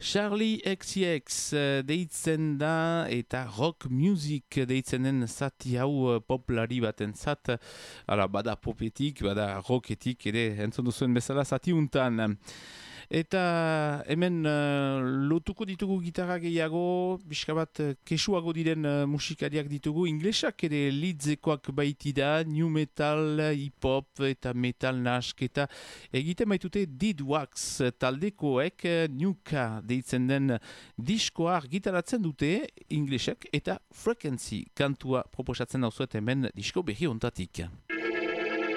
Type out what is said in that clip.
Charlie XCX deitzen da eta rock music deitzen den zati hau populari baten zat. Hala, bada popetik, bada rocketik ere entzun duzuen bezala zati untan. Eta hemen lotuko ditugu gitarra gehiago, pixka bat kesuago diren musikariak ditugu, inglesak ere lidzekoak baitida, new metal, hip-hop eta metal nask eta egiten baitute Dead Wax taldekoek Nuka deitzen den diskoa argitaratzen dute inglesak eta Frequency kantua proposatzen dauzuet hemen disko berri ontatik.